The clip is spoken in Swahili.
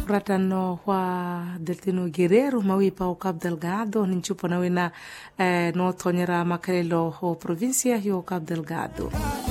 ratano wa Deltino Guerrero mawipa o Cabo Delgado ninchupo na wina no tonyera makarelo ho provincia yo Cabo Delgado.